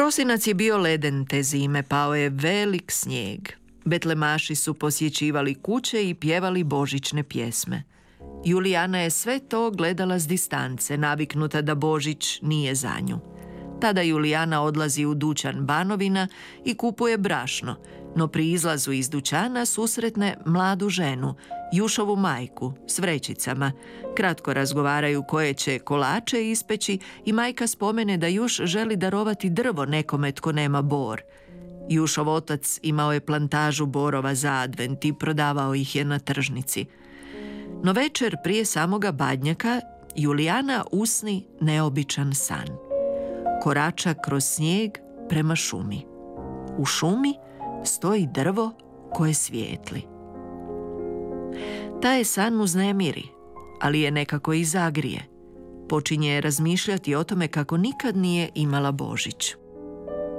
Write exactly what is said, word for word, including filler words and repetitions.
Prosinac je bio leden te zime, pao je velik snijeg. Betlemaši su posjećivali kuće i pjevali božićne pjesme. Julijana je sve to gledala s distance, naviknuta da Božić nije za nju. Tada Julijana odlazi u dućan Banovina i kupuje brašno, no pri izlazu iz dućana susretne mladu ženu, Jušovu majku, s vrećicama. Kratko razgovaraju koje će kolače ispeći i majka spomene da Juš želi darovati drvo nekome tko nema bor. Jušov otac imao je plantažu borova za advent i prodavao ih je na tržnici. No večer prije samoga badnjaka Julijana usni neobičan san. Korača kroz snijeg prema šumi. U šumi stoji drvo koje svijetli. Taj je san uznemiri, ali je nekako i zagrije. Počinje razmišljati o tome kako nikad nije imala Božić.